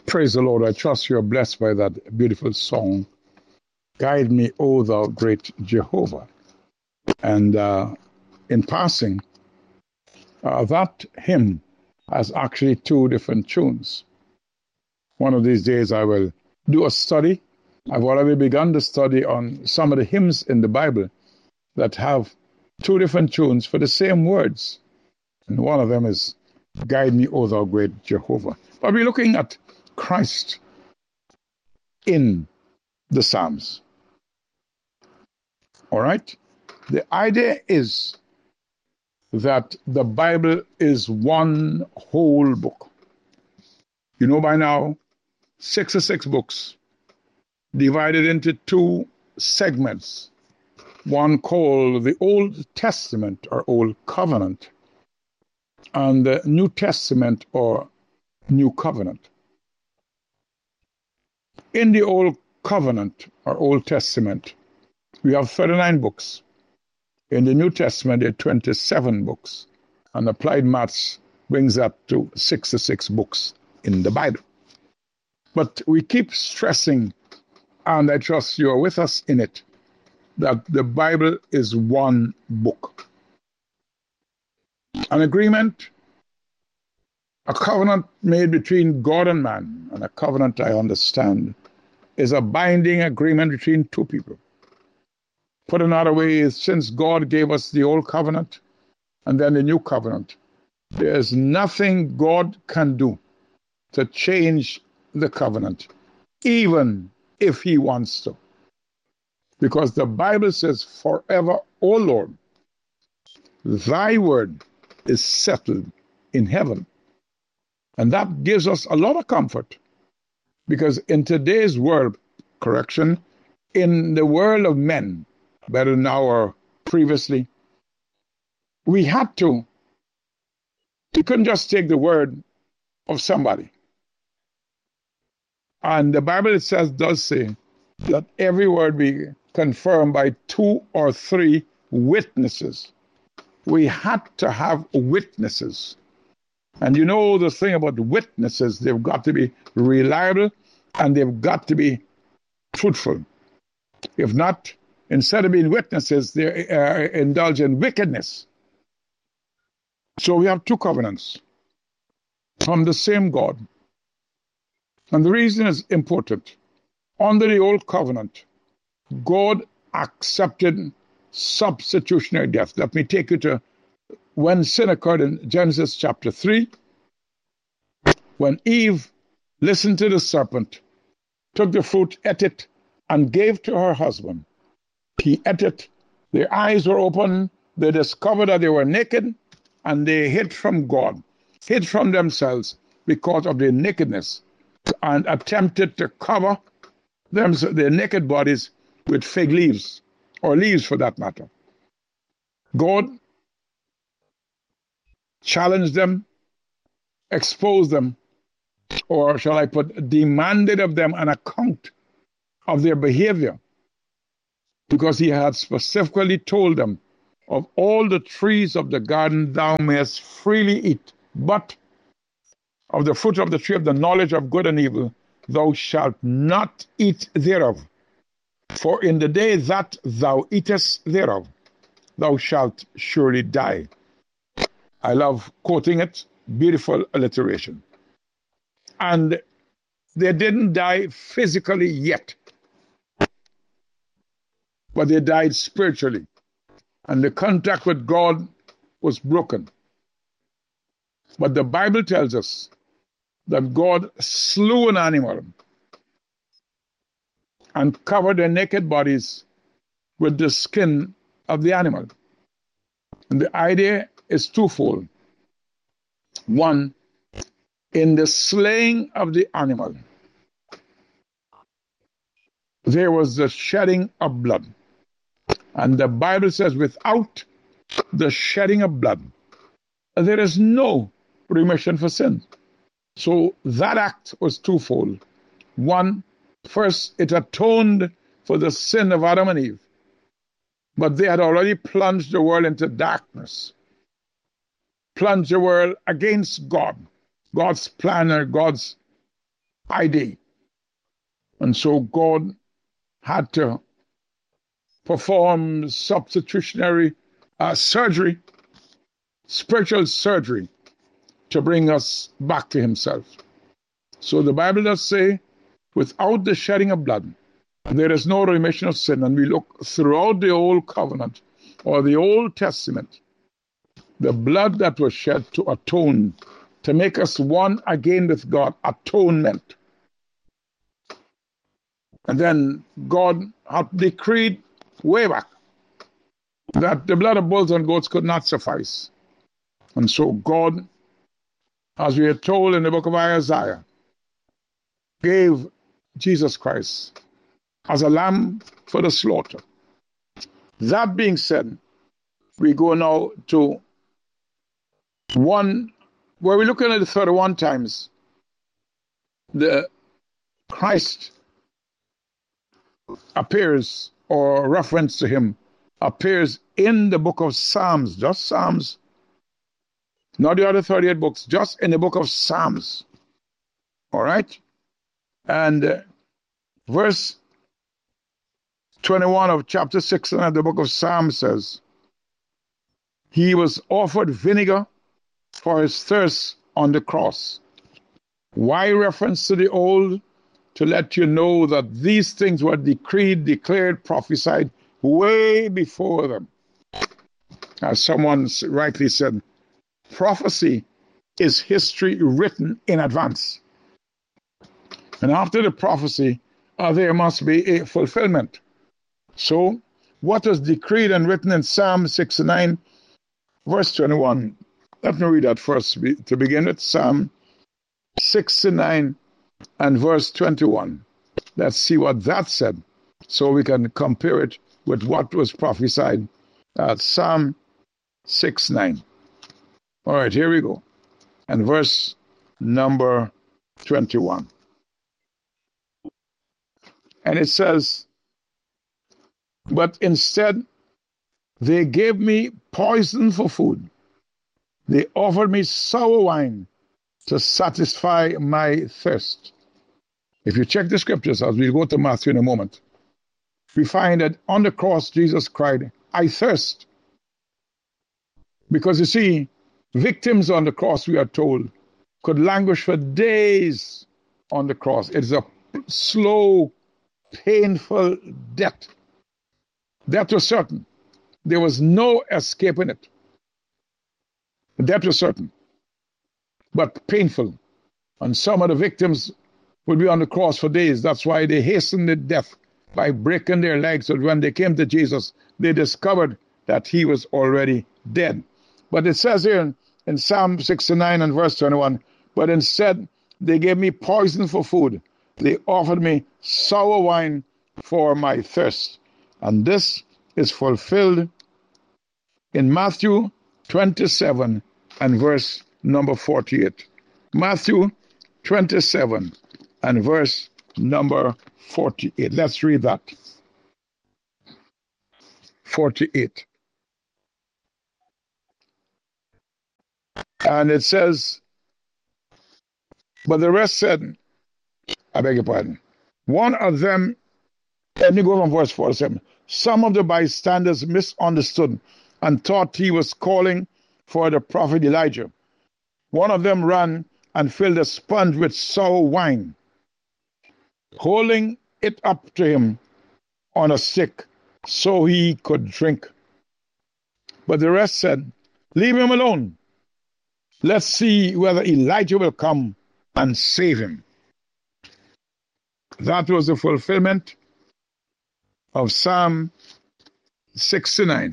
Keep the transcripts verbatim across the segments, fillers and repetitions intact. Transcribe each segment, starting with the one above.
Praise the Lord. I trust you are blessed by that beautiful song, Guide Me, O Thou Great Jehovah. And uh, in passing, uh, that hymn has actually two different tunes. One of these days I will do a study. I've already begun to study on some of the hymns in the Bible that have two different tunes for the same words. And one of them is, Guide Me, O Thou Great Jehovah. But we're looking at Christ in the Psalms. All right? The idea is that the Bible is one whole book. You know by now, sixty-six books divided into two segments. One called the Old Testament or Old Covenant, and the New Testament or New Covenant. In the Old Covenant or Old Testament, we have thirty-nine books. In the New Testament, there are twenty-seven books. And applied maths brings that to sixty-six books in the Bible. But we keep stressing, and I trust you are with us in it, that the Bible is one book. An agreement, a covenant made between God and man, and a covenant, I understand, is a binding agreement between two people. Put another way is, since God gave us the old covenant and then the new covenant, there is nothing God can do to change the covenant, even if he wants to. Because the Bible says, forever, O Lord, thy word is settled in heaven. And that gives us a lot of comfort. Because in today's world, correction, in the world of men, better now or previously, we had to, we couldn't just take the word of somebody. And the Bible, it says, does say that every word be confirmed by two or three witnesses. We had to have witnesses. And you know the thing about witnesses, they've got to be reliable and they've got to be truthful. If not, instead of being witnesses, they uh, indulge in wickedness. So we have two covenants from the same God. And the reason is important. Under the old covenant, God accepted substitutionary death. Let me take you to when sin occurred in Genesis chapter three, when Eve listened to the serpent, took the fruit, ate it, and gave to her husband. He ate it. Their eyes were open. They discovered that they were naked, and they hid from God, hid from themselves because of their nakedness, and attempted to cover them, their naked bodies with fig leaves, or leaves for that matter. God challenged them, exposed them, or shall I put, demanded of them an account of their behavior, because he had specifically told them, of all the trees of the garden thou mayest freely eat, but of the fruit of the tree of the knowledge of good and evil thou shalt not eat thereof. For in the day that thou eatest thereof, thou shalt surely die. I love quoting it. Beautiful alliteration. And they didn't die physically yet, but they died spiritually. And the contact with God was broken. But the Bible tells us that God slew an animal and covered their naked bodies with the skin of the animal. And the idea is twofold. One, in the slaying of the animal, there was the shedding of blood. And the Bible says, without the shedding of blood, there is no remission for sin. So that act was twofold. One, first, it atoned for the sin of Adam and Eve. But they had already plunged the world into darkness, plunged the world against God, God's plan or God's I D. And so God had to perform substitutionary uh, surgery, spiritual surgery, to bring us back to himself. So the Bible does say, without the shedding of blood, there is no remission of sin. And we look throughout the Old Covenant or the Old Testament, the blood that was shed to atone, to make us one again with God, atonement. And then God had decreed way back that the blood of bulls and goats could not suffice. And so God, as we are told in the book of Isaiah, gave Jesus Christ as a lamb for the slaughter. That being said, we go now to one where we're looking at the thirty-one times the Christ appears, or reference to him appears in the book of Psalms, just Psalms, not the other thirty-eight books, just in the book of Psalms. All right? And uh, verse twenty-one of chapter six of the book of Psalms says, he was offered vinegar for his thirst on the cross. Why reference to the old? To let you know that these things were decreed, declared, prophesied way before them. As someone rightly said, prophecy is history written in advance. And after the prophecy, uh, there must be a fulfillment. So, what was decreed and written in Psalm sixty-nine, verse twenty-one? Let me read that first to begin with. Psalm sixty-nine and verse twenty-one. Let's see what that said, so we can compare it with what was prophesied at Psalm sixty-nine. All right, here we go. And verse number twenty-one. And it says, but instead, they gave me poison for food. They offered me sour wine to satisfy my thirst. If you check the scriptures, as we go to Matthew in a moment, we find that on the cross, Jesus cried, I thirst. Because you see, victims on the cross, we are told, could languish for days on the cross. It is a slow, painful death. Death was certain. There was no escaping it. Death was certain, but painful. And some of the victims would be on the cross for days. That's why they hastened the death by breaking their legs. So when they came to Jesus, they discovered that he was already dead. But it says here in, in Psalm sixty-nine and verse twenty-one, but instead they gave me poison for food. They offered me sour wine for my thirst. And this is fulfilled in Matthew twenty-seven and verse number forty-eight. Matthew twenty-seven and verse number forty-eight. Let's read that. forty-eight. And it says, but the rest said, I beg your pardon. One of them, let me go from verse forty-seven. Some of the bystanders misunderstood and thought he was calling for the prophet Elijah. One of them ran and filled a sponge with sour wine, holding it up to him on a stick so he could drink. But the rest said, leave him alone. Let's see whether Elijah will come and save him. That was the fulfillment of Psalm sixty-nine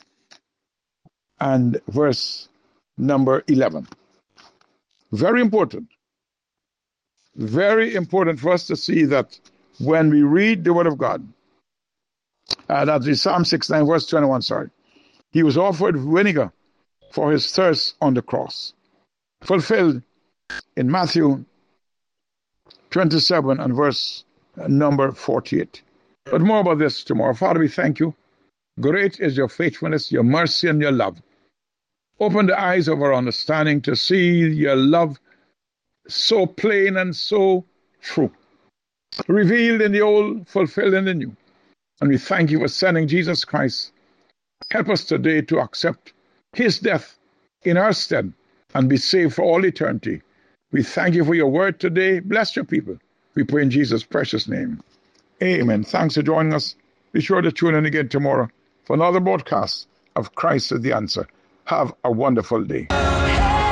and verse number eleven. Very important. Very important for us to see that when we read the Word of God, uh, that's the Psalm sixty-nine, verse twenty-one, sorry. He was offered vinegar for his thirst on the cross. Fulfilled in Matthew twenty-seven and verse number forty-eight. But more about this tomorrow. Father, we thank you. Great is your faithfulness, your mercy, and your love. Open the eyes of our understanding to see your love so plain and so true. Revealed in the old, fulfilled in the new. And we thank you for sending Jesus Christ. Help us today to accept his death in our stead and be saved for all eternity. We thank you for your word today. Bless your people. We pray in Jesus' precious name. Amen. Thanks for joining us. Be sure to tune in again tomorrow for another broadcast of Christ is the Answer. Have a wonderful day.